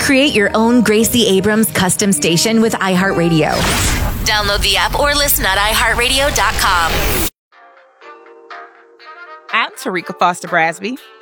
Create your own Gracie Abrams custom station with iHeartRadio. Download the app or listen at iHeartRadio.com. I'm Tarika Foster Brasby.